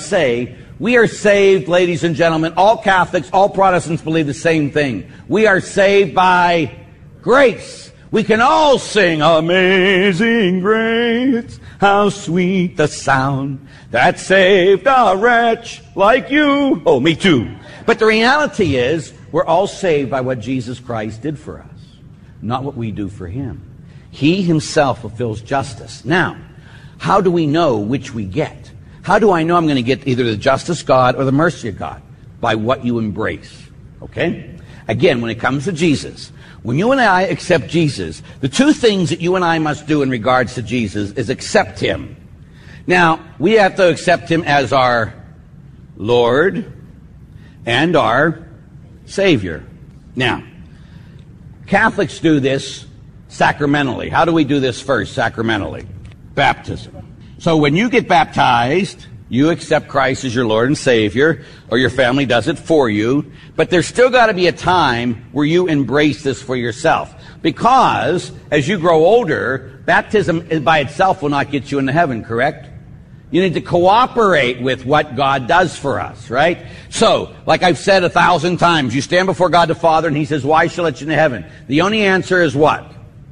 say, we are saved, ladies and gentlemen. All Catholics, all Protestants believe the same thing. We are saved by grace. We can all sing, Amazing Grace, how sweet the sound that saved a wretch like you. Oh, me too. But the reality is, we're all saved by what Jesus Christ did for us, not what we do for him. He himself fulfills justice. Now, how do we know which we get? How do I know I'm going to get either the justice of God or the mercy of God? By what you embrace. Okay? Again, when it comes to Jesus, when you and I accept Jesus, the two things that you and I must do in regards to Jesus is accept him. Now, we have to accept him as our Lord and our Savior. Now, Catholics do this sacramentally. How do we do this first sacramentally? Baptism. So when you get baptized, you accept Christ as your Lord and Savior, or your family does it for you, but there's still got to be a time where you embrace this for yourself. Because as you grow older, baptism by itself will not get you into heaven, correct? You need to cooperate with what God does for us, right? So, like I've said 1,000 times, you stand before God the Father and he says, why shall I let you into heaven? The only answer is what?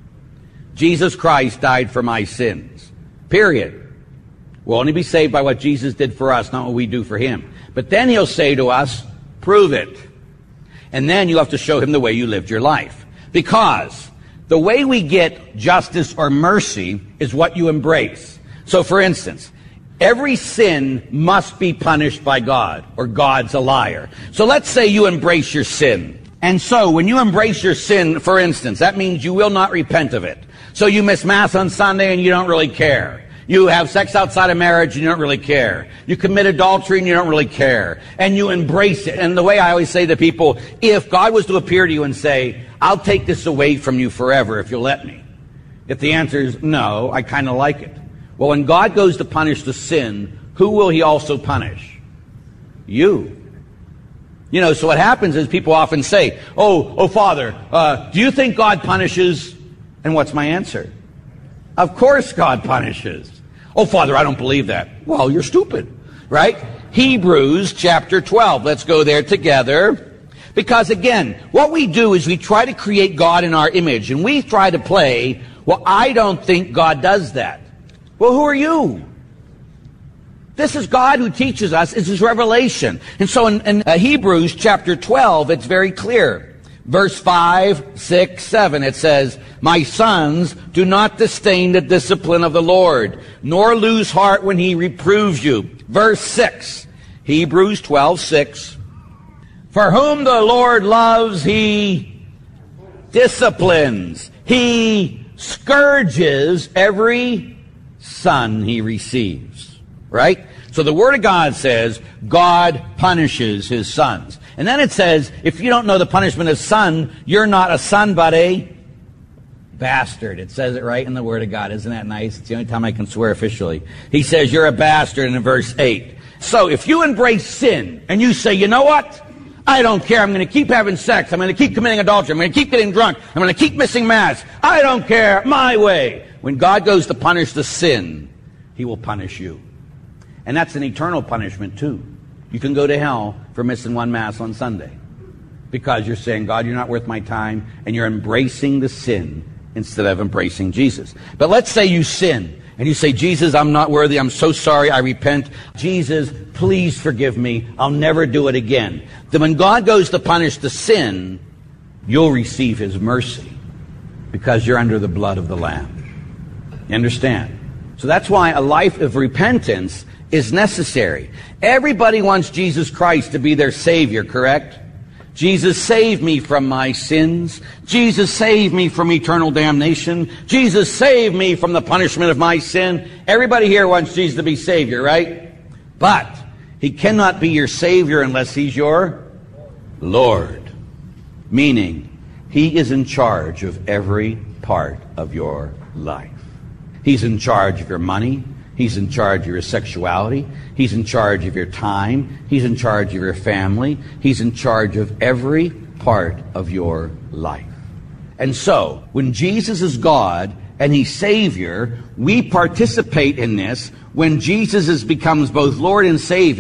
Jesus Christ died for my sins. Period. We'll only be saved by what Jesus did for us, not what we do for him. But then he'll say to us, prove it. And then you have to show him the way you lived your life. Because the way we get justice or mercy is what you embrace. So for instance, every sin must be punished by God, or God's a liar. So let's say you embrace your sin. And so when you embrace your sin, for instance, that means you will not repent of it. So you miss Mass on Sunday and you don't really care. You have sex outside of marriage and you don't really care. You commit adultery and you don't really care. And you embrace it. And the way I always say to people, if God was to appear to you and say, I'll take this away from you forever if you'll let me. If the answer is no, I kind of like it. Well, when God goes to punish the sin, who will he also punish? You. You know, so what happens is people often say, oh, Father, do you think God punishes? And what's my answer? Of course God punishes. Oh, Father, I don't believe that. Well, you're stupid, right? Hebrews chapter 12. Let's go there together. Because again, what we do is we try to create God in our image. And we try to play, well, I don't think God does that. Well, who are you? This is God who teaches us. It's his revelation. And so in Hebrews chapter 12, it's very clear. Verse 5, 6, 7, it says, my sons, do not disdain the discipline of the Lord, nor lose heart when he reproves you. Verse 6, Hebrews 12, 6, for whom the Lord loves, he disciplines. He scourges every son he receives. Right? So the Word of God says, God punishes his sons. And then it says, if you don't know the punishment of son, you're not a son but a bastard. It says it right in the Word of God. Isn't that nice? It's the only time I can swear officially. He says you're a bastard in verse 8. So if you embrace sin and you say, you know what? I don't care. I'm going to keep having sex. I'm going to keep committing adultery. I'm going to keep getting drunk. I'm going to keep missing Mass. I don't care. My way. When God goes to punish the sin, he will punish you. And that's an eternal punishment too. You can go to hell for missing one Mass on Sunday because you're saying, God, you're not worth my time, and you're embracing the sin instead of embracing Jesus. But let's say you sin and you say, Jesus, I'm not worthy. I'm so sorry. I repent. Jesus, please forgive me. I'll never do it again. Then when God goes to punish the sin, you'll receive his mercy because you're under the blood of the Lamb. You understand? So that's why a life of repentance is necessary. Everybody wants Jesus Christ to be their Savior, correct? Jesus, save me from my sins. Jesus, save me from eternal damnation. Jesus, save me from the punishment of my sin. Everybody here wants Jesus to be Savior, right? But he cannot be your Savior unless he's your Lord. Meaning, he is in charge of every part of your life. He's in charge of your money. He's in charge of your sexuality. He's in charge of your time. He's in charge of your family. He's in charge of every part of your life. And so, when Jesus is God and he's Savior, we participate in this. When Jesus becomes both Lord and Savior,